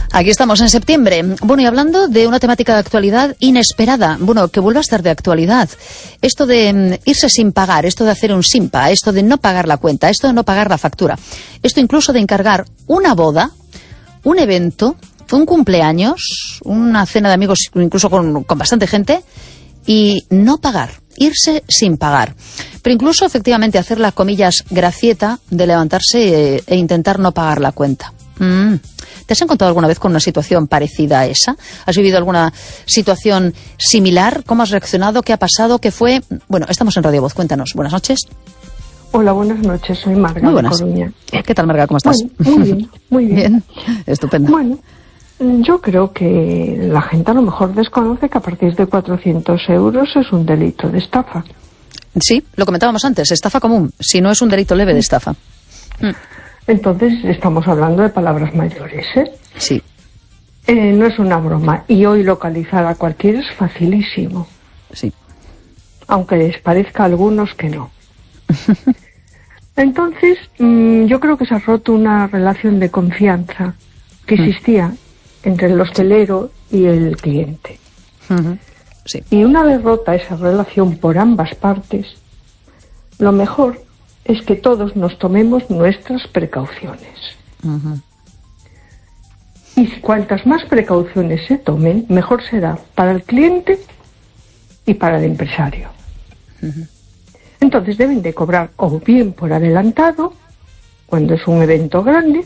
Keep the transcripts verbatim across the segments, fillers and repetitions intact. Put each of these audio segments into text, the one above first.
Aquí estamos en septiembre. Bueno, y hablando de una temática de actualidad inesperada, bueno, que vuelva a estar de actualidad. Esto de mm, irse sin pagar, esto de hacer un simpa, esto de no pagar la cuenta, esto de no pagar la factura, esto incluso de encargar una boda, un evento, un cumpleaños, una cena de amigos, incluso con, con bastante gente, y no pagar, irse sin pagar. Pero incluso, efectivamente, hacer la, comillas, gracieta de levantarse e, e intentar no pagar la cuenta. Mm. ¿Te has encontrado alguna vez con una situación parecida a esa? ¿Has vivido alguna situación similar? ¿Cómo has reaccionado? ¿Qué ha pasado? ¿Qué fue? Bueno, estamos en Radio Voz. Cuéntanos. Buenas noches. Hola, buenas noches. Soy Marga. Muy buenas. De Coruña. ¿Qué tal, Marga? ¿Cómo estás? Bueno, muy bien, muy bien. Bien, estupendo. Bueno, yo creo que la gente a lo mejor desconoce que a partir de cuatrocientos euros es un delito de estafa. Sí, lo comentábamos antes, estafa común, si no es un delito leve de estafa. Mm. Entonces, estamos hablando de palabras mayores, ¿eh? Sí. Eh, no es una broma. Y hoy localizar a cualquiera es facilísimo. Sí. Aunque les parezca a algunos que no. Entonces, mmm, yo creo que se ha roto una relación de confianza que existía mm. entre el hostelero y el cliente. Uh-huh. Sí. Y una vez rota esa relación por ambas partes, lo mejor es que todos nos tomemos nuestras precauciones. Uh-huh. Y cuantas más precauciones se tomen, mejor será para el cliente y para el empresario. Uh-huh. Entonces deben de cobrar o bien por adelantado, cuando es un evento grande,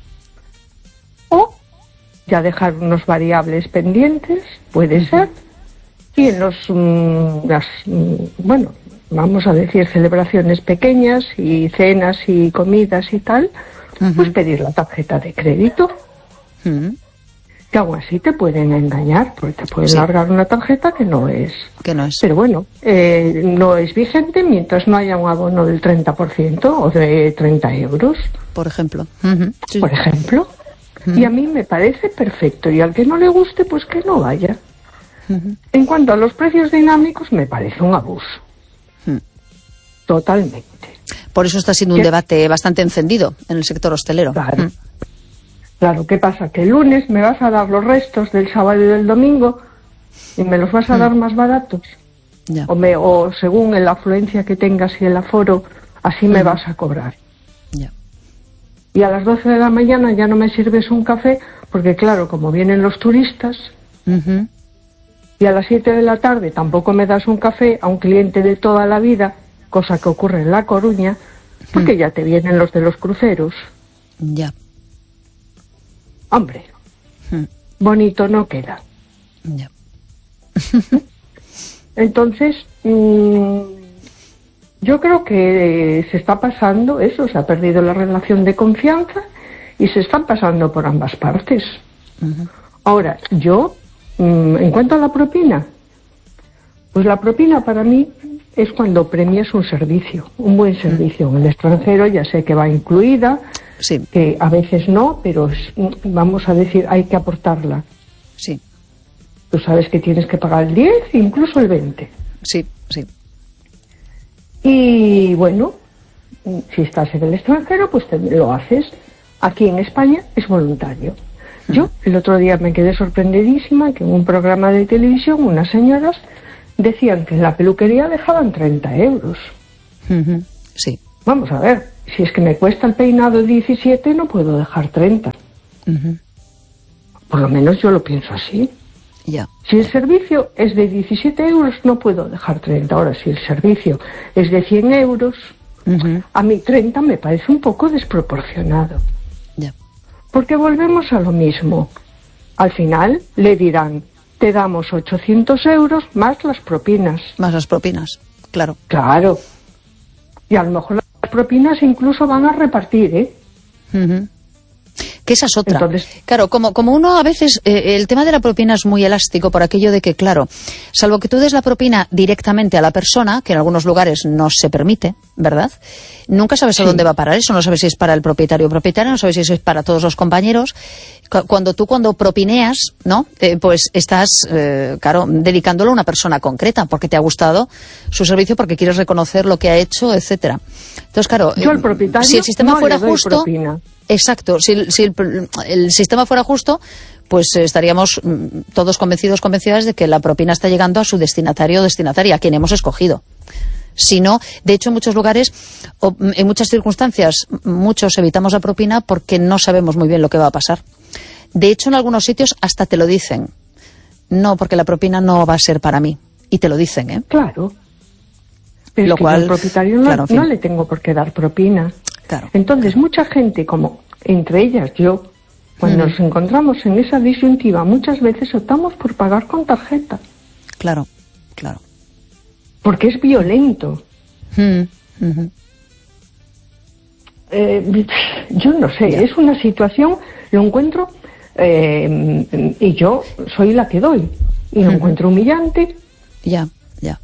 o ya dejar unos variables pendientes, puede uh-huh. ser, y en los, mm, las, mm, bueno, vamos a decir celebraciones pequeñas y cenas y comidas y tal, uh-huh. pues pedir la tarjeta de crédito. Uh-huh. Que aún así te pueden engañar, porque te pueden sí. largar una tarjeta que no es. Que no es. Pero bueno, eh, no es vigente mientras no haya un abono del treinta por ciento o de treinta euros. Por ejemplo. Uh-huh. Sí. Por ejemplo. Uh-huh. Y a mí me parece perfecto. Y al que no le guste, pues que no vaya. Uh-huh. En cuanto a los precios dinámicos, me parece un abuso. Uh-huh. Totalmente. Por eso está siendo un debate bastante encendido en el sector hostelero. Claro. Uh-huh. Claro, ¿qué pasa? Que el lunes me vas a dar los restos del sábado y del domingo y me los vas a mm. dar más baratos. Ya. O, me, o según la afluencia que tengas y el aforo, así mm. me vas a cobrar. Ya. Y a las doce de la mañana ya no me sirves un café, porque claro, como vienen los turistas, uh-huh. y a las siete de la tarde tampoco me das un café a un cliente de toda la vida, cosa que ocurre en La Coruña, porque mm. ya te vienen los de los cruceros. Ya. Hombre, hmm. bonito no queda. Ya. Entonces, mmm, yo creo que se está pasando eso, se ha perdido la relación de confianza y se están pasando por ambas partes. Uh-huh. Ahora, yo, mmm, en cuanto a la propina, pues la propina para mí es cuando premias un servicio, un buen servicio. En el extranjero ya sé que va incluida, sí. que a veces no, pero vamos a decir, hay que aportarla. Sí. Tú sabes que tienes que pagar el diez, incluso el veinte. Sí, sí. Y bueno, si estás en el extranjero, pues te lo haces. Aquí en España es voluntario. Uh-huh. Yo el otro día me quedé sorprendidísima que en un programa de televisión unas señoras decían que en la peluquería dejaban treinta euros. Uh-huh. Sí. Vamos a ver, si es que me cuesta el peinado diecisiete, no puedo dejar treinta. Uh-huh. Por lo menos yo lo pienso así. Ya. Si el servicio es de diecisiete euros, no puedo dejar treinta. Ahora, si el servicio es de cien euros, uh-huh. a mí treinta me parece un poco desproporcionado. Ya. Porque volvemos a lo mismo. Al final le dirán, te damos ochocientos euros más las propinas. Más las propinas, claro. Claro. Y a lo mejor las propinas incluso van a repartir, ¿eh? Uh-huh. Que esa es otra. Entonces, claro, como, como uno a veces, eh, el tema de la propina es muy elástico por aquello de que, claro, salvo que tú des la propina directamente a la persona, que en algunos lugares no se permite, ¿verdad? Nunca sabes a sí. dónde va a parar eso, no sabes si es para el propietario o propietaria, no sabes si es para todos los compañeros. Cuando tú cuando propineas, ¿no? Eh, pues estás, eh, claro, dedicándolo a una persona concreta porque te ha gustado su servicio, porque quieres reconocer lo que ha hecho, etcétera. Entonces, claro, yo al propietario si el sistema no fuera le doy justo, propina. Exacto, si, si el, el sistema fuera justo, pues eh, estaríamos mm, todos convencidos, convencidas de que la propina está llegando a su destinatario o destinataria, a quien hemos escogido. Si no, de hecho, en muchos lugares, o en muchas circunstancias, muchos evitamos la propina porque no sabemos muy bien lo que va a pasar. De hecho, en algunos sitios hasta te lo dicen. No, porque la propina no va a ser para mí. Y te lo dicen, ¿eh? Claro. Pero Lo es que cual, yo al propietario no, claro, en fin. no le tengo por qué dar propina. Claro. Entonces, mucha gente, como entre ellas yo, cuando Mm. nos encontramos en esa disyuntiva, muchas veces optamos por pagar con tarjeta. Claro, claro. Porque es violento. Mm, mm-hmm. Eh, yo no sé, Ya. es una situación, lo encuentro, eh, y yo soy la que doy, y lo Ujú. encuentro humillante. Ya, ya.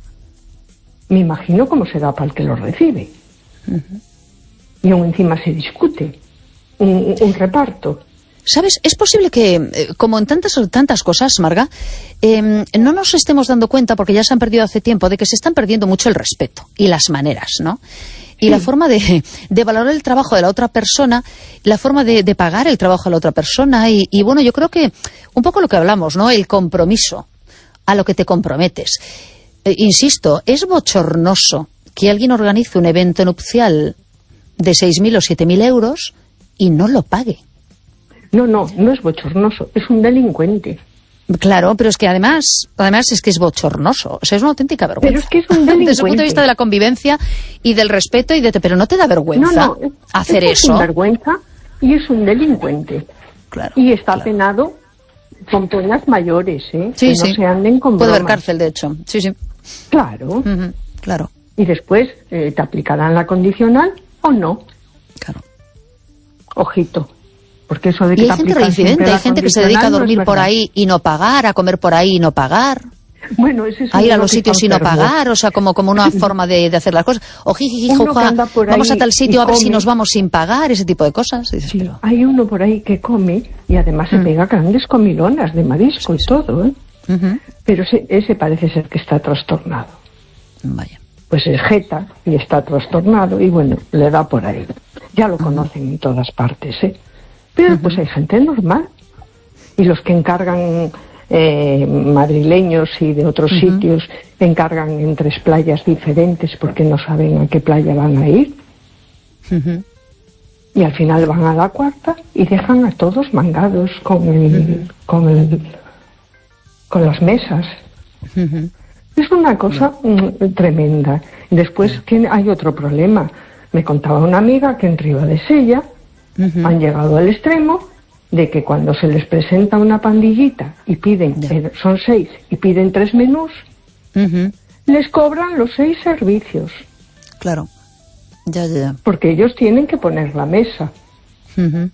Me imagino cómo será para el que lo recibe. Ujú. Y aún encima se discute un, un reparto. ¿Sabes? Es posible que, eh, como en tantas tantas cosas, Marga, eh, no nos estemos dando cuenta, porque ya se han perdido hace tiempo, de que se están perdiendo mucho el respeto y las maneras, ¿no? Y Sí. la forma de, de valorar el trabajo de la otra persona, la forma de, de pagar el trabajo a la otra persona. Y, y bueno, yo creo que un poco lo que hablamos, ¿no? El compromiso, a lo que te comprometes. Eh, insisto, es bochornoso que alguien organice un evento nupcial de seis mil o siete mil euros y no lo pague. No, no, no es bochornoso, es un delincuente. Claro, pero es que además, además es que es bochornoso, o sea, es una auténtica vergüenza. Pero es que es un delincuente. Desde el punto de vista de la convivencia y del respeto y de, pero no te da vergüenza No, no, hacer es eso. Es vergüenza y es un delincuente. Claro, y está claro. penado con penas mayores, ¿eh? Sí, que sí. no se anden con Puede haber bromas. cárcel, de hecho. Sí, sí. Claro. Ujú, claro, Y después eh, te aplicarán la condicional o no. claro. Ojito. Porque eso de que Y te hay gente aplican siempre reincidente, la hay gente que se dedica a condicional no es dormir por verdad. ahí y no pagar, a comer por ahí y no pagar, Bueno, ese es a ir a uno los que está sitios y no enfermo. pagar, o sea, como, como una forma de, de hacer las cosas. O jiji, Uno que joja, anda por vamos a ahí tal sitio y a ver si come. nos vamos sin pagar, ese tipo de cosas. Y dices, Sí, pero- hay uno por ahí que come y además se Mm. pega grandes comilonas de marisco y todo, ¿eh? Ujú. Pero ese, ese parece ser que está trastornado. Vaya. Pues es jeta y está trastornado y bueno, le da por ahí. Ya lo conocen en todas partes, ¿eh? Pero pues hay gente normal. Y los que encargan eh, madrileños y de otros Ujú. sitios encargan en tres playas diferentes porque no saben a qué playa van a ir. Ujú. Y al final van a la cuarta y dejan a todos mangados con el, con el, con las mesas. Ujú. Es una cosa mm, tremenda. Después que hay otro problema. Me contaba una amiga que en Ribadesella Ujú. han llegado al extremo de que cuando se les presenta una pandillita y piden, Ya. eh, son seis, y piden tres menús, Ujú. les cobran los seis servicios, Claro. Ya, ya, ya. porque ellos tienen que poner la mesa. Ujú.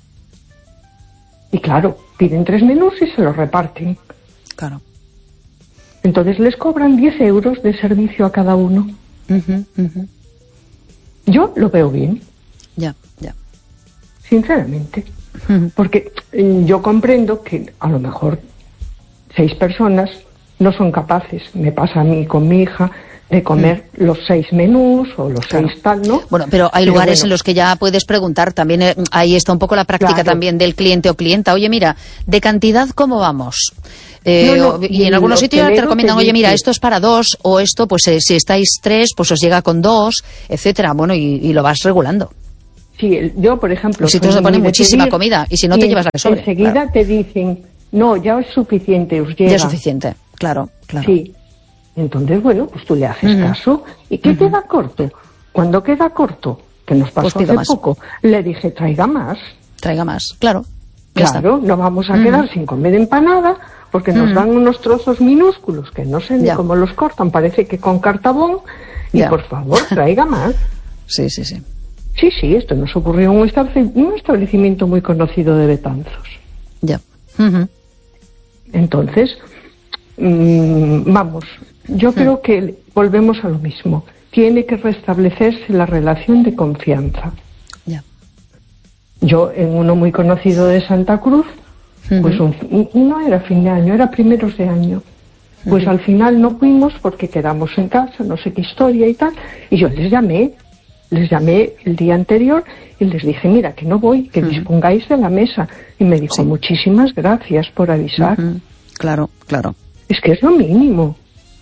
Y claro, piden tres menús y se los reparten. Claro. Entonces les cobran diez euros de servicio a cada uno. Ujú, ujú. Yo lo veo bien, Ya, ya. sinceramente. Ujú. Porque mm, yo comprendo que a lo mejor seis personas no son capaces, me pasa a mí con mi hija, de comer los seis menús o los Claro. seis tal, ¿no? Bueno, pero hay Pero lugares bueno. en los que ya puedes preguntar, también eh, ahí está un poco la práctica Claro. también del cliente o clienta. Oye, mira, de cantidad, ¿cómo vamos? Eh, No, no, o- y en algunos el sitios ya te hotelero recomiendan, te oye, mira, dice- esto es para dos, o esto, pues eh, si estáis tres, pues os llega con dos, etcétera. Bueno, y, y lo vas regulando. Sí, el- yo, por ejemplo... Los sitios soy te ponen muy de muchísima pedir, comida, y si no te en- llevas la que sobre, Enseguida claro. te dicen, no, ya es suficiente, os llega. Ya es suficiente, claro, claro. Sí. Entonces, bueno, pues tú le haces Ujú. caso. ¿Y qué queda corto? Cuando queda corto, que nos pasó Pues pido hace más. poco, le dije, traiga más. Traiga más, claro. Ya está. Claro, no vamos a Ujú. quedar sin comer empanada porque nos Ujú. dan unos trozos minúsculos que no sé ni Ya. cómo los cortan, parece que con cartabón. Y Ya. por favor, traiga más. Sí, sí, sí. Sí, sí, esto nos ocurrió en un, establec- un establecimiento muy conocido de Betanzos. Ya. Ujú. Entonces, mm, vamos, yo creo que volvemos a lo mismo. Tiene que restablecerse la relación de confianza. Ya. Yo, en uno muy conocido de Santa Cruz, Uh-huh. Pues un, no era fin de año, era primeros de año. Pues uh-huh. al final no fuimos porque quedamos en casa, no sé qué historia y tal, y yo les llamé, les llamé el día anterior y les dije, mira, que no voy, que uh-huh. dispongáis de la mesa. Y me dijo, sí. muchísimas gracias por avisar. Uh-huh. Claro, claro. Es que es lo mínimo.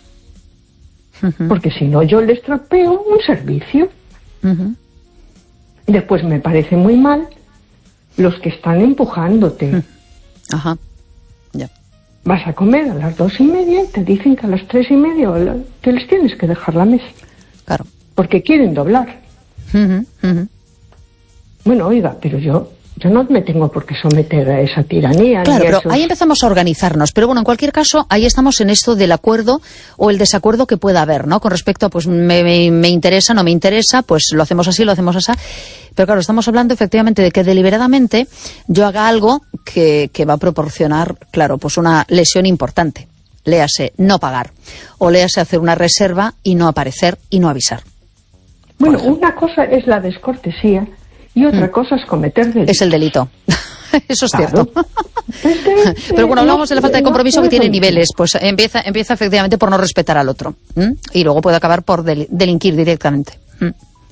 Uh-huh. Porque si no, yo les trapeo un servicio. Uh-huh. Después me parece muy mal los que están empujándote. Uh-huh. Ajá, ya. Vas a comer a las dos y media y te dicen que a las tres y media te les tienes que dejar la mesa. Claro. Porque quieren doblar. Uh-huh, uh-huh. Bueno, oiga, pero yo yo no me tengo por qué someter a esa tiranía. Claro, pero esos... ahí empezamos a organizarnos. Pero bueno, en cualquier caso, ahí estamos en esto del acuerdo o el desacuerdo que pueda haber, ¿no? Con respecto a, pues, me, me, me interesa, no me interesa, pues lo hacemos así, lo hacemos así. Pero claro, estamos hablando efectivamente de que deliberadamente yo haga algo que, que va a proporcionar, claro, pues una lesión importante. Léase no pagar. O léase hacer una reserva y no aparecer y no avisar. Bueno, una cosa es la descortesía y otra mm. cosa es cometer delito. Es el delito. Eso es claro. cierto. Pero bueno, hablamos de la falta de compromiso que tiene niveles. Pues empieza empieza efectivamente por no respetar al otro. ¿m? Y luego puede acabar por del, delinquir directamente. ¿m?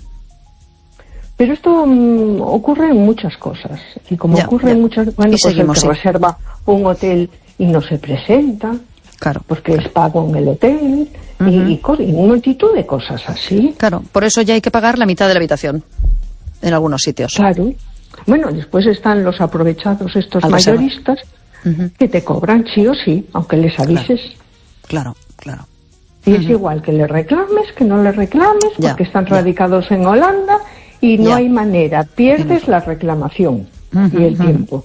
Pero esto um, ocurre en muchas cosas. Y como ya, ocurre ya. en muchas... Bueno, y pues seguimos, el que sí. reserva un hotel y no se presenta... Claro. Porque es pago en el hotel uh-huh. y, y, y una multitud de cosas así. Claro, por eso ya hay que pagar la mitad de la habitación en algunos sitios. Claro. Bueno, después están los aprovechados estos Al mayoristas uh-huh. que te cobran sí o sí, aunque les avises. Claro, claro. claro. Y uh-huh. es igual que le reclames, que no le reclames, ya, porque están ya. radicados en Holanda y no ya. hay manera. Pierdes la reclamación uh-huh. y el uh-huh. tiempo.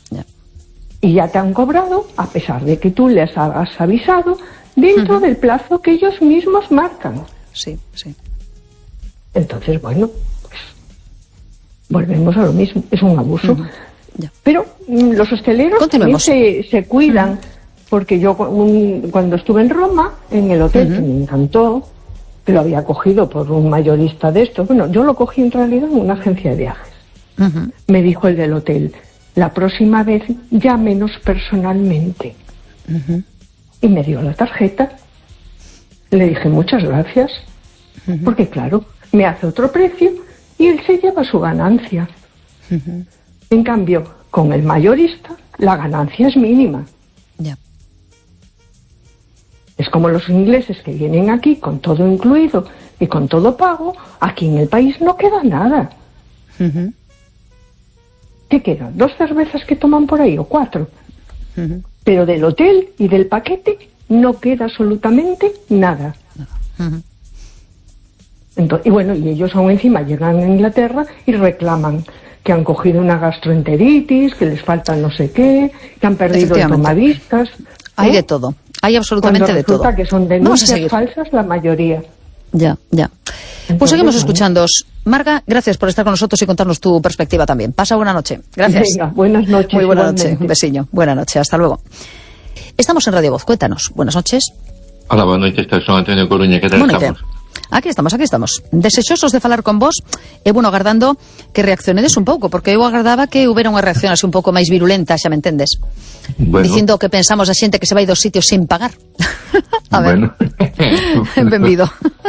Y ya te han cobrado, a pesar de que tú les has avisado, dentro uh-huh. del plazo que ellos mismos marcan. Sí, sí. Entonces, bueno, pues volvemos a lo mismo, es un abuso. Uh-huh. Ya. Pero mm, los hosteleros también se, se cuidan, uh-huh. porque yo un, cuando estuve en Roma, en el hotel, uh-huh. que me encantó, que lo había cogido por un mayorista de estos, bueno, yo lo cogí en realidad en una agencia de viajes. Uh-huh. Me dijo el del hotel, la próxima vez llámenos personalmente. Uh-huh. Y me dio la tarjeta. Le dije muchas gracias, uh-huh. porque claro, me hace otro precio y él se lleva su ganancia. Uh-huh. En cambio, con el mayorista, la ganancia es mínima. Yeah. Es como los ingleses que vienen aquí con todo incluido y con todo pago, aquí en el país no queda nada. Uh-huh. ¿Qué quedan? ¿Dos cervezas que toman por ahí o cuatro? Uh-huh. Pero del hotel y del paquete no queda absolutamente nada. Uh-huh. Entonces, y bueno, y ellos aún encima llegan a Inglaterra y reclaman que han cogido una gastroenteritis, que les falta no sé qué, que han perdido el tomavistas. Hay ¿eh? de todo, hay absolutamente Cuando de todo. Resulta que son denuncias falsas la mayoría. Ya, ya. Entonces, pues seguimos escuchando. Marga, gracias por estar con nosotros y contarnos tu perspectiva también. Pasa buena noche. Gracias. Venga, buenas noches. Muy buena igualmente. noche. Un besiño. Buena noche. Hasta luego. Estamos en Radio Voz. Cuéntanos. Buenas noches. Hola, buenas noches. Soy Antonio Coruña. ¿Qué tal Bonite. estamos? Aquí estamos, aquí estamos. Desexosos de falar con vos, e bueno, agardando que reaccionedes un pouco, porque eu agardaba que houbera unha reacción así un pouco máis virulenta, xa me entendes. Bueno. Dicindo que pensamos a xente que se vai dos sitios sin pagar. A ver. Bueno. Benvido.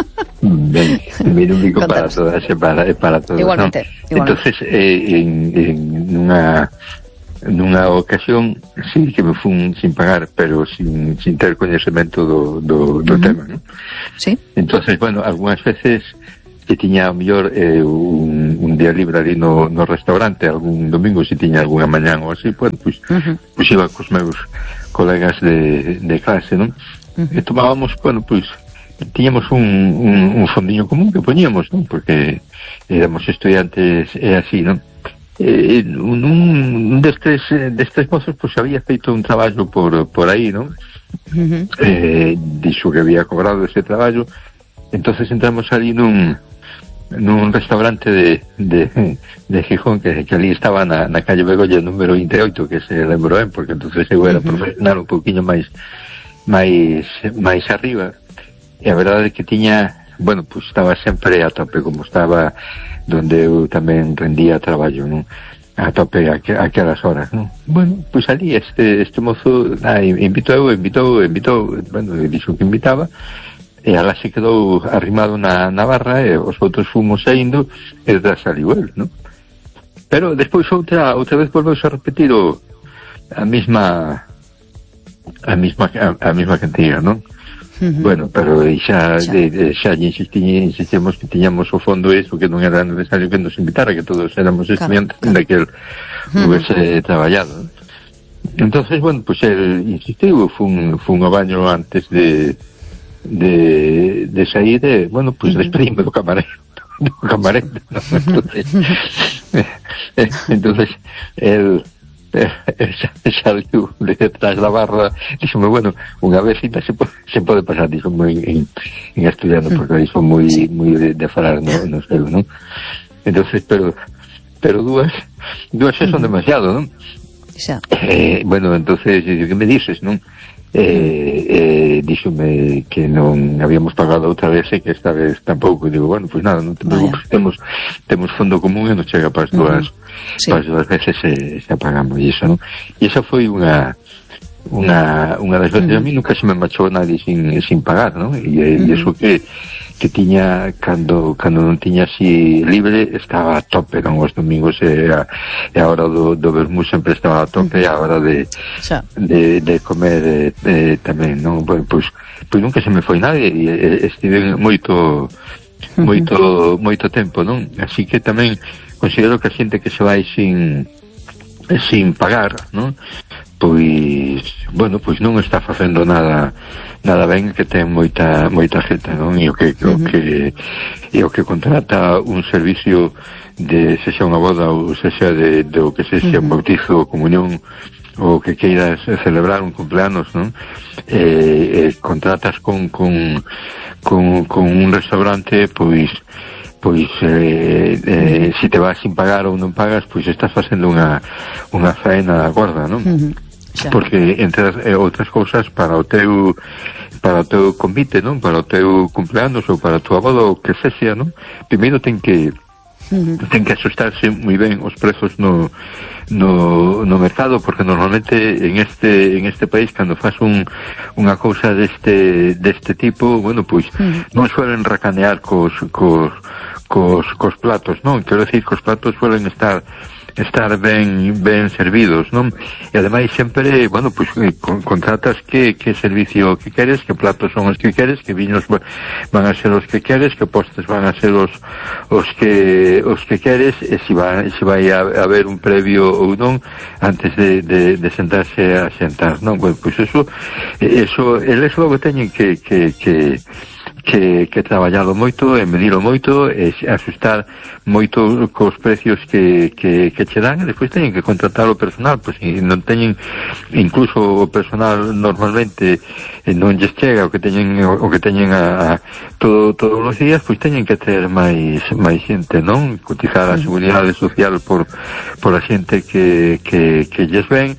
Ben, benvido único para todas e para, para todos. Igualmente. ¿no? Igualmente. Entonces, eh, en, en unha nunha ocasión sí que me fun sin pagar, pero sin, sin ter coñecemento do, do, do uh-huh. tema, ¿no? Sí. Entonces, bueno, algunhas veces que tiña a mellor eh, un, un día libre ali no, no restaurante, algún domingo, se tiña algunha mañán ou así, bueno, pues, uh-huh. pues iba cos meus colegas de, de clase, ¿no? Uh-huh. E tomábamos, bueno, pues tiñamos un, un, un fondiño común que poñíamos, ¿no? Porque éramos estudiantes e así, ¿no? Eh, un, un destes, destes mozos pues había feito un traballo por, por aí, ¿no? Uh-huh. Eh, dixo que había cobrado ese traballo. Entonces entramos ali nun nun restaurante de, de, de Gijón que, que ali estaba na, na calle Begolla número vinte e oito, que se lembro ben, porque entonces eu era uh-huh. profesional un poquinho máis máis máis arriba, e a verdade é que tiña, bueno, pues estaba sempre a tope, como estaba donde eu tamén rendía traballo, non? a tope a, a aquelas horas, non? Bueno, pois pues ali este, este mozo ah, invitou, invitou, invitou, bueno, dixo que invitaba, e ala se quedou arrimado na, na barra, e os outros fomos saindo, e da saliu el, non? Pero despois outra, outra vez volveu a repetir o, a misma a misma, a, a misma cantidad, non? Uh-huh. Bueno, pero xa, xa. De, de, xa insistí, insistimos que tiñamos o fondo eso, que non era necesario que nos invitara, que todos éramos estudiantes claro, claro. daquel uh-huh. hubiese traballado. Entonces, bueno, pues él insistió, fue un, fue un baño antes de de, de sair, de, bueno, pues uh-huh. despedíme do camarero, do camarero, ¿no? Entonces, entonces él salió de detrás da barra, díxome, bueno, unha vecita se pode, se pode pasar, díxome en, en estudiando, porque díxo moi moi de, de falar no, no seu, non? Entonces, pero pero dúas dúas xa son demasiado, non? Xa. Eh, bueno, entonces, que me dices, non? Eh, eh, díxome que non habíamos pagado outra vez e que esta vez tampouco, e digo, bueno, pois pues nada, non te preocupes, temos, temos fondo común e nos chega para as dúas, uh-huh. sí. para as dúas veces se, se apagamos e iso, non? E esa foi unha unha, unha das veces, uh-huh. a mí nunca se me marchou nadie sin, sin pagar, non? E, uh-huh. e iso que que tiña, cando cando non tiña así libre, estaba a tope, non? Os domingos e a, e a hora do, do vermú sempre estaba a tope, e a hora de, de, de comer eh, eh, tamén, non? Bueno, pois, pois nunca se me foi nadie, e, e estive moito moito moito tempo, non? Así que tamén considero que a xente que se vai sin sin pagar, non? Pois, bueno, pois non está facendo nada nada ben, que ten moita moita xente, non? E o que uh-huh. o que e o que contrata un servicio de sexa unha boda ou sexa de do que sexa uh-huh. un bautizo, comunión ou que queiras celebrar un cumpleanos, non? Eh, eh, contratas con con con con un restaurante, pois pois eh, eh, se te vas sin pagar ou non pagas, pois estás facendo unha unha faena gorda, non? Uh-huh. Porque entre as, eh, outras cousas, para o teu para o teu convite, non? Para o teu cumpleanos ou para a tua boda ou que sexa, non? Primeiro ten que uh-huh. ten que asustarse moi ben os prezos no no no mercado, porque normalmente en este en este país cando faz un unha cousa deste deste tipo, bueno, pois uh-huh. non suelen racanear cos cos cos cos platos, non? Quero decir, cos platos suelen estar estar ben ben servidos, non? E ademais sempre, bueno, pois pues, con, contratas que que servicio que queres, que platos son os que queres, que viños van a ser os que queres, que postres van a ser os os que os que queres, e se vai se vai a, a haber un previo ou non antes de, de, de sentarse a sentar, non? Bueno, pois pues eso eso eles logo teñen que que que que, que traballalo moito e medilo moito e asustar moito cos precios que, que, que che dan, e despois teñen que contratar o personal, pois se non teñen, incluso o personal normalmente non lles chega o que teñen o que teñen a, a todo, todos os días, pois teñen que ter máis máis xente, non? Cotizar a seguridade social por por a xente que, que, que lles ven,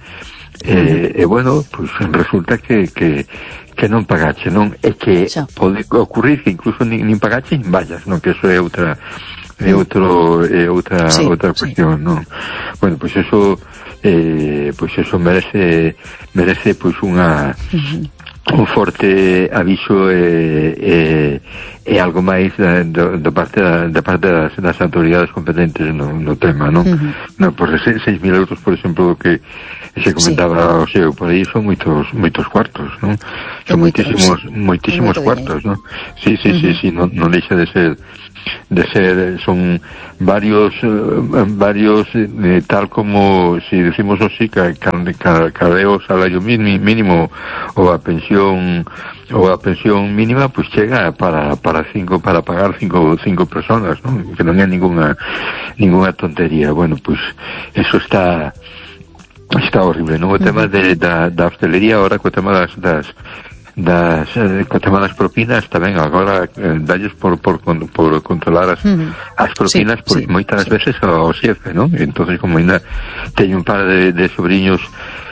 e, e bueno, pois resulta que que que non pagache, non? É que xa. Pode ocurrir que incluso nin, nin pagache nin vallas, non? Que eso é outra é outro é outra sí, outra cuestión, sí. Non? Bueno, pois pues eso eh, pois pues eso merece merece pois pues unha uh-huh. un forte aviso e, e, e algo máis da, da, da parte da, da parte das, das autoridades competentes no, no tema, non? Uh-huh. No, por seis mil euros, por exemplo, que se comentaba, sí. O sea, por aí son moitos moitos cuartos, non? Son moitísimos sí. moitísimos cuartos, non? Sí, sí, uh-huh. sí, sí, non, non deixa de ser de ser, son varios eh, varios eh, tal como si decimos así, ca, ca, ca, cada o salario mínimo ou a pensión ou a pensión mínima, pois pues chega para para cinco para pagar cinco cinco personas, non? Que non é ninguna ninguna tontería. Bueno, pois pues eso está está horrible, non? O tema de, da, da hostelería ahora, co tema das das das eh, co tema das propinas tamén agora eh, dalles por, por, por controlar as, uh-huh. as propinas, sí, pois sí, moitas sí. veces ao xefe, non? Entonces, como ainda teño un par de, de sobrinhos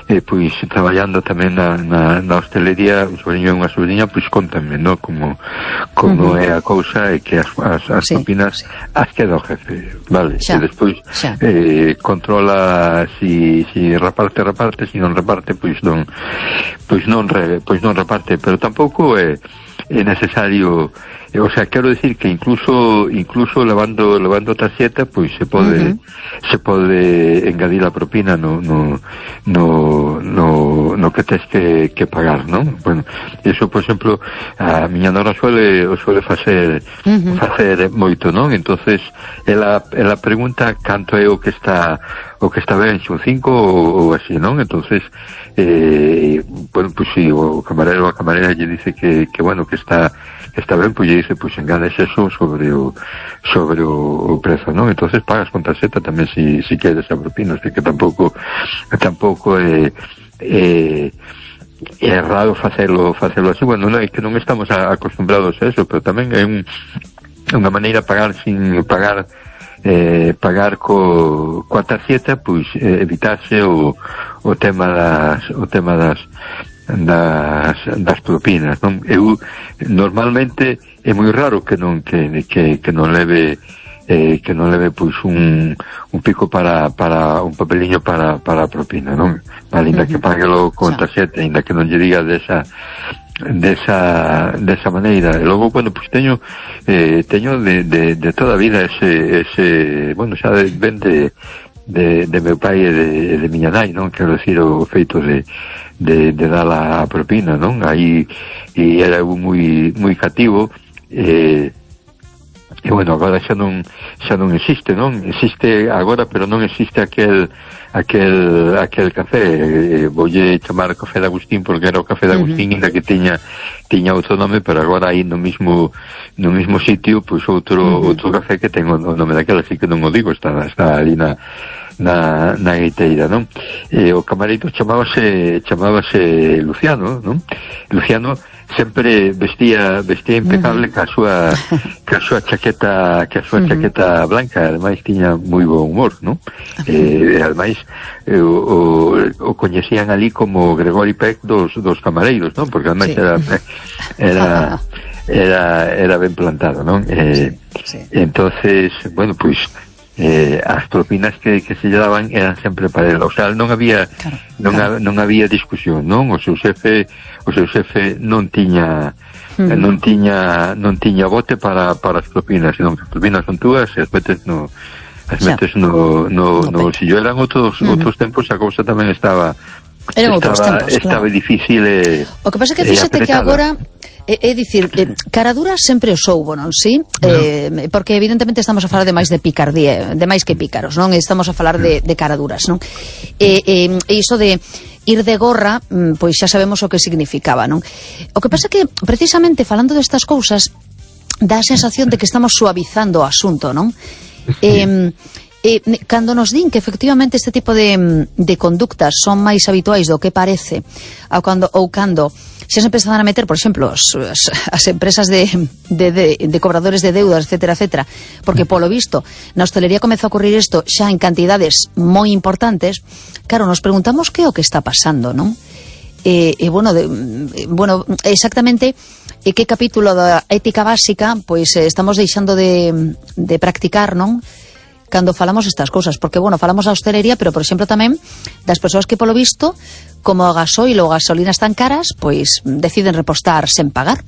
eh, pois traballando tamén na, na, na hostelería, un sobrinho e unha sobrinha, pois contanme, no? Como, como uh-huh. é a cousa, e que as, as, as sí, propinas sí. as queda o jefe, vale? Xa, e despois eh, controla si, si reparte, reparte, si non reparte, pois non pois non, re, pois non reparte, pero tampouco é, é necesario. O sea, quero decir que incluso incluso levando levando tarxeta, pois se pode uh-huh. se pode engadir a propina no no no no, no que tes que, que pagar, non? Bueno, eso, por exemplo, a miña nora suele o suele facer uh-huh. facer moito, non? Entonces, ela ela pregunta canto é o que está o que está ben, un cinco ou, ou así, non? Entonces, eh, bueno, pois si o camarero a camarera lle dice que que bueno, que está que está ben, pois lle dice, pois engades eso sobre o sobre o, o prezo, non? Entonces pagas con tarxeta tamén si si queres a propina, así que tampouco tampouco é eh, é raro facelo facelo así. Bueno, non é que non estamos acostumbrados a eso, pero tamén é un unha maneira de pagar sin pagar eh, pagar co, coa tarxeta, pois eh, evitarse o, o tema das o tema das das, das propinas, non? Eu normalmente é moi raro que non que, que, que non leve eh, que non leve pois un, un pico para, para un papeliño para, para a propina, non? Vale, ainda que paguelo con tarxeta, ainda que non lle diga desa desa desa maneira. E logo, bueno, pois teño eh, teño de, de, de toda a vida ese, ese bueno, xa de, ben de, de, de meu pai e de, de miña nai, non? Quero decir, o feito de de, de dar a propina, non? Aí e era moi moi cativo, eh, e bueno, agora xa non xa non existe, non? Existe agora, pero non existe aquel aquel aquel café, eh, voulle chamar café de Agustín porque era o café de Agustín, ainda uh-huh. que tiña tiña outro nome, pero agora aí no mismo no mismo sitio, pois outro uh-huh. outro café que ten o nome daquela, así que non o digo, está está ali na na, na gaiteira, non? E o camarito chamábase chamábase Luciano, non? Luciano sempre vestía vestía impecable uh-huh. ca súa ca súa chaqueta ca súa uh-huh. chaqueta blanca, ademais tiña moi bo humor, non? Uh-huh. E ademais eh, o, o coñecían ali como Gregory Peck dos dos camareiros, non? Porque ademais sí. era era era era ben plantado, non? Eh, sí, sí. Entonces, bueno, pois eh, as propinas que, que se lle daban eran sempre para ele, o sea, non había claro, non, claro. A, non había discusión, non? O seu xefe o seu xefe non tiña mm. non tiña non tiña bote para, para as propinas, senón que as propinas son túas e as metes no as metes no, no, no, no bolsillo. Eran outros, mm. outros tempos, a cousa tamén estaba Eran estaba, tempos, estaba claro. difícil e, o que pasa que fíxate que agora é, é dicir, eh, caradura sempre o soubo, non si? No. Eh, porque evidentemente estamos a falar de máis de picardía, de máis que pícaros, non? Estamos a falar de, de caraduras, non? E, e, e iso de ir de gorra, pois xa sabemos o que significaba, non? O que pasa que, precisamente, falando destas cousas, dá a sensación de que estamos suavizando o asunto, non? Eh, Eh, cando nos din que efectivamente este tipo de, de conductas son máis habituais do que parece, ou cando, ou cando xa se empezan a meter, por exemplo, as, as empresas de, de, de, de cobradores de deudas, etcétera, etcétera, porque polo visto na hostelería comeza a ocurrir isto xa en cantidades moi importantes. Claro, nos preguntamos que é o que está pasando, non? E, e bueno, de, bueno, exactamente e que capítulo da ética básica pois eh, estamos deixando de, de practicar, non? Cando falamos estas cousas, porque, bueno, falamos da hostelería, pero, por exemplo, tamén das persoas que, polo visto, como o gasoil ou gasolina están caras, pois deciden repostar sen pagar.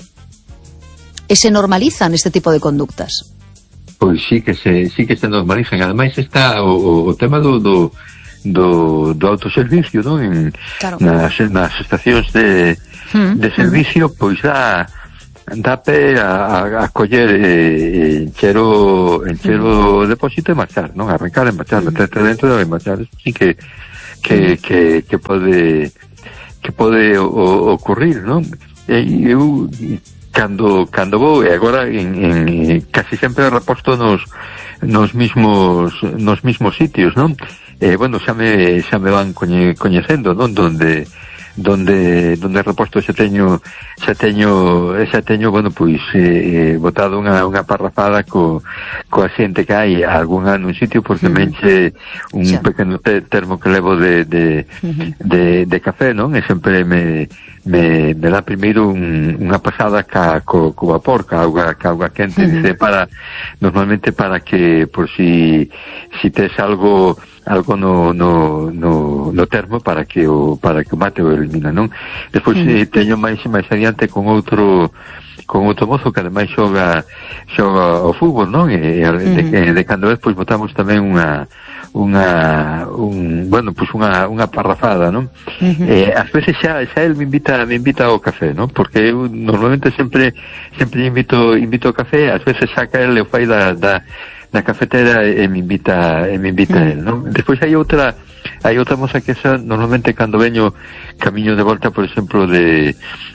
E se normalizan este tipo de conductas. Pois sí que se sí que se normalizan. Ademais está o, o tema do, do, do, do autoservicio, non? En, claro. nas, nas estacións de, mm. de servicio, pois dá... dape a, a, a coller eh, encher o encher o depósito e marchar, non? Arrancar e marchar, meterte dentro e marchar. Eso sí que que, que, que pode que pode o, o, ocurrir, non? E eu cando cando vou, e agora en, en casi sempre reposto nos nos mismos nos mismos sitios, non? Eh, bueno, xa me xa me van coñe, coñecendo, non? Donde donde donde reposto xa teño xa teño xa teño bueno pois eh, botado unha unha parrafada co coa xente que hai algún ano un sitio porque mm. menche un xa. pequeno te, termo que levo de de, uh-huh. de de café, non? E sempre me me, me dá primeiro un, unha pasada ca co, co vapor, ca auga ca auga quente, uh-huh. dice, para normalmente para que por si si tes algo algo no, no, no, no termo para que o para que o mate o elimina, non? Despois mm. eh, teño máis máis adiante con outro con outro mozo que ademais xoga xoga o fútbol, non? E, mm. de, de, de cando vez pois botamos tamén unha unha un, bueno, pois unha unha parrafada, non? Mm-hmm. Eh, ás veces xa xa el me invita me invita ao café, non? Porque eu normalmente sempre sempre invito invito ao café, ás veces saca el e o fai da da na cafetera e me invita e me invita mm. él, ¿no? Despois hai outra hai outra moza que esa normalmente cando veño camiño de volta, por exemplo, de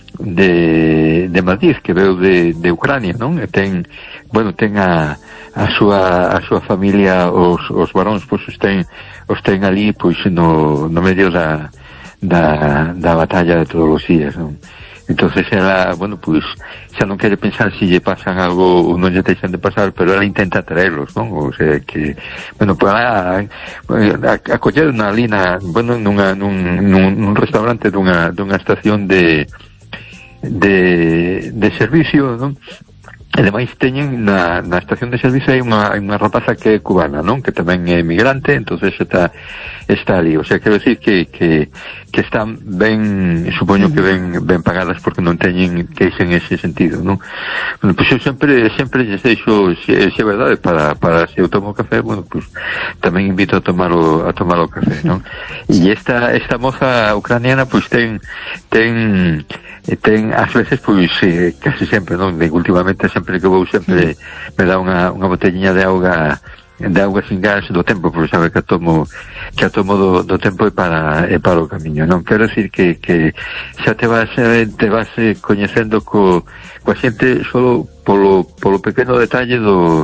de de Madrid, que veo de de Ucrania, non? E ten, bueno, ten a a súa a súa familia, os os varóns, pois os ten os ten ali pois no no medio da da da batalla de todos os días, non? Entonces ela, bueno, pois xa non quere pensar se lle pasan algo ou non lle deixan de pasar, pero ela intenta traerlos, non? O sea que, bueno, pois ela acoller unha lina, bueno, nunha, nun, nun, nun restaurante dunha, dunha estación de de, de servicio, non? E ademais teñen na, na estación de servicio hai unha, hai unha rapaza que é cubana, non? Que tamén é migrante, entonces está está ali, o sea, quero decir que que, que están ben, supoño que ben ben pagadas porque non teñen queixa en ese sentido, non? Bueno, pois pues eu sempre sempre lles deixo, se, se é verdade, para para se eu tomo café, bueno, pois pues, tamén invito a tomar o a tomar o café, non? E esta esta moza ucraniana pois pues, ten ten ten ás veces pois eh, casi sempre, non? De últimamente sempre que vou sempre me dá unha unha botellinha de auga de auga sin gas do tempo, porque sabe que a tomo que a tomo do, do tempo e para e para o camiño, non? Quero decir que que xa te vas te vas coñecendo co coa xente solo polo polo pequeno detalle do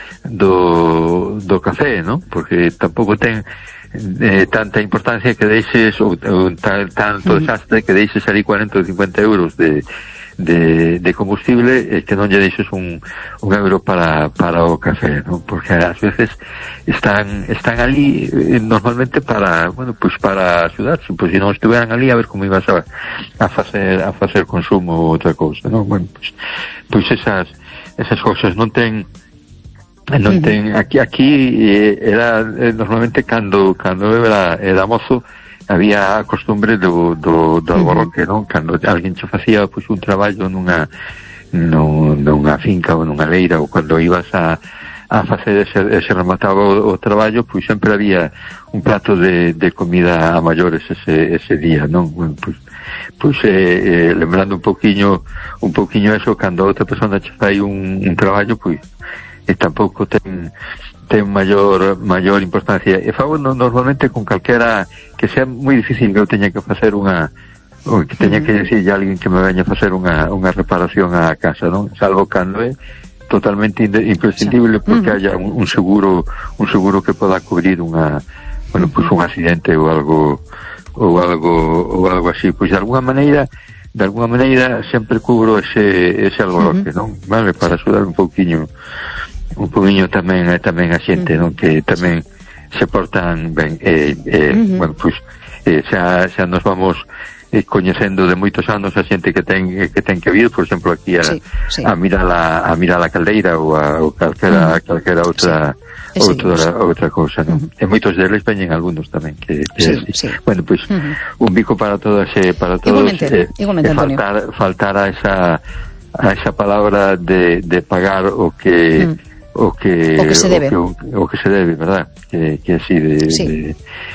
do do café, non? Porque tampouco ten eh, tanta importancia que deixes ou, ou tal, tanto desastre que deixes ali cuarenta ou cincuenta euros de de, de combustible eh, que non lle deixes un, un euro para, para o café, ¿no? Porque ás veces están están ali eh, normalmente para, bueno, pues para axudarse, pues se non estuveran ali a ver como ibas a, a facer a facer consumo ou outra cousa, ¿no? Bueno, pues, pues esas esas cousas non ten non ten aquí aquí eh, era eh, normalmente cando cando eu era, era mozo había a costumbre do, do, do alborroque, non? Cando alguén che facía pois, un traballo nunha, no, nunha finca ou nunha leira, ou cando ibas a, a facer ese, ese remataba o, o traballo, pois sempre había un plato de, de comida a maiores ese, ese día, non? Bueno, pois, pois eh, eh, lembrando un poquinho un poquinho eso, cando outra persona che fai un, un traballo, pois e tampouco ten ten maior maior importancia. E fago no, normalmente con calquera que sea moi difícil que eu teña que facer unha ou que teña que decir a alguén que me veña a facer unha unha reparación á casa, non? Salvo cando é totalmente imprescindible porque uh-huh. haya un, un seguro un seguro que poda cubrir unha bueno, pues un accidente ou algo ou algo ou algo así, pois de alguna maneira de alguna maneira sempre cubro ese ese alboroque, uh-huh. non? Vale, para axudar un pouquiño un pouquinho tamén tamén a xente, uh-huh. non? Que tamén se portan ben eh, eh, uh-huh. bueno, pois eh, xa, xa nos vamos eh, coñecendo de moitos anos a xente que ten que ten que vir, por exemplo, aquí a, sí, sí. a mirar a, a mirar a caldeira ou a ou calquera, uh-huh. calquera outra sí. outra, outra cousa, non? Uh-huh. E moitos deles veñen algunos tamén que, que sí, sí. Sí. Bueno, pois uh-huh. un bico para todas eh, para todos igualmente, eh, igualmente, eh, faltar, faltar a esa a esa palabra de, de pagar o que uh-huh. o que o que se debe, o que, o que se debe, verdad? Que, que así de, sí. de,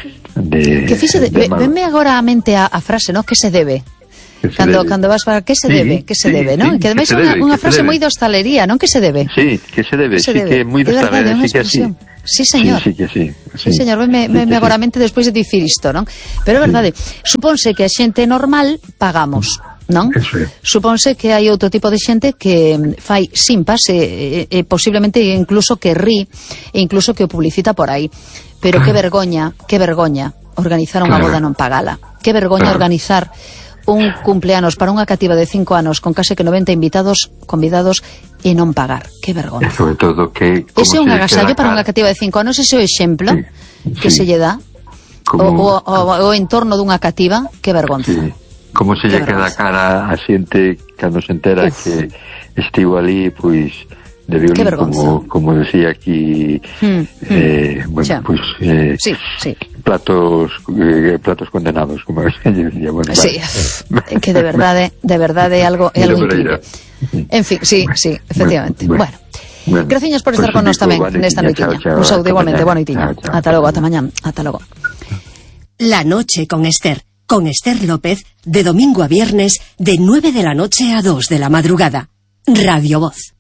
de que fixe de, de venme agora a mente a, a frase, ¿no? Que se debe. Que se cando debe. Cando vas para que se sí, debe, que se sí, debe, ¿no? Sí, que ademais é unha, unha frase moi de hostalería, non? Que se debe. Sí, que se debe, que se sí debe. Que é moi de hostalería, sí que así. Sí, señor. Sí, sí, que sí. Sí, sí señor, me, me, me agora a mente despois de dicir isto, non? Pero é verdade, sí. Supónse que a xente normal pagamos, non? Eso é. Supónse que hai outro tipo de xente que fai simpas e, e, e posiblemente incluso que ri e incluso que o publicita por aí. Pero que vergoña, que vergoña. organizar unha Claro. boda non pagala. Que vergoña Claro. organizar un cumpleanos para unha cativa de cinco anos con case que noventa invitados convidados e non pagar. Que E vergonza. sobre todo que... como Ese é un se agasallo queda para unha cara- cativa de cinco anos, ese é o exemplo Sí, que sí. se lle dá como, o, o, o entorno dunha cativa. Que vergonza. sí, como se Que lle queda vergonza. cara a xente cando se entera Uf. que estivo ali, pois de Que violín, vergonza. como, como decía aquí, Hmm, eh, bueno, Xa. pues eh, Sí, sí. platos eh, platos condenados, como se decía, bueno, Sí, vale. que de verdade, de verdade é algo, é Mira, algo Pereira. increíble. En fin, sí, sí, efectivamente. Bueno, Bueno, bueno. graciñas por estar Pues con nos digo, tamén boa nesta noitiña, noitiña. chao, chao, Un saúdo ata igualmente, mañá. boa noitiña. Chao, chao, Ata logo, ata mañá, ata logo. La noche con Esther, con Esther López, de domingo a viernes, de nueve de la noche a dos de la madrugada. Radio Voz.